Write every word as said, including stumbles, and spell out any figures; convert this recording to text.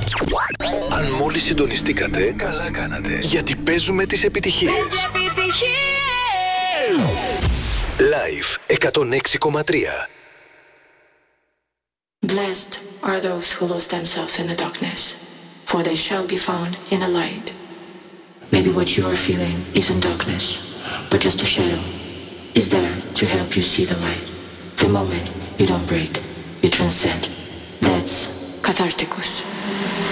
Αν μόλις συντονιστήκατε, καλά κάνατε. Γιατί παίζουμε τις επιτυχίες. Live εκατόν έξι κόμμα τρία. Blessed are those who lose themselves in the darkness, for they shall be found in the light. Maybe what you are feeling isn't darkness, but just a shadow is there to help you see the light. The moment you don't break, you transcend. That's Catharticus.